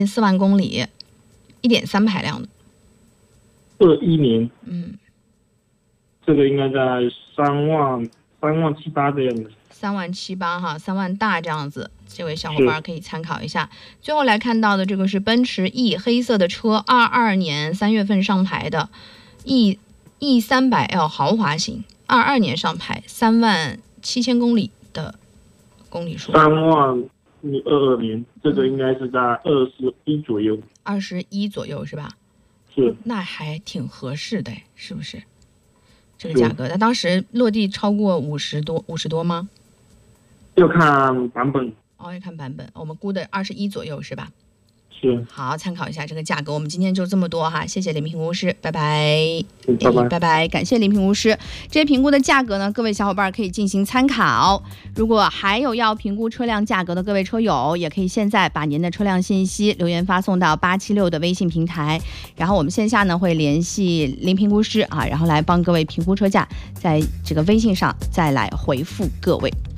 4万公里，1.3排量的。 21年， 嗯， 这个应该在3.7万这样子。 3.7万哈，3万大这样子，这位小伙伴可以参考一下。最后来看到的这个是奔驰 E 黑色的车，22年3月份上牌的 E 300L 豪华型，22年上牌，37000公里的公里数。 32022年，这个应该是在21左右。 21左右是吧？ 是， 那还挺合适的，是不是？这个价格，它当时落地超过50多吗？ 要看版本。 哦，要看版本，我们估的21左右是吧？ 是。 好，参考一下这个价格。我们今天就这么多哈，谢谢林平估师，拜拜。 拜拜。 拜拜，感谢林平估师。这些评估的价格呢，各位小伙伴可以进行参考。如果还有要评估车辆价格的各位车友，也可以现在把您的车辆信息留言发送到876的微信平台，然后我们线下呢会联系林评估师啊，然后来帮各位评估车价，在这个微信上再来回复各位。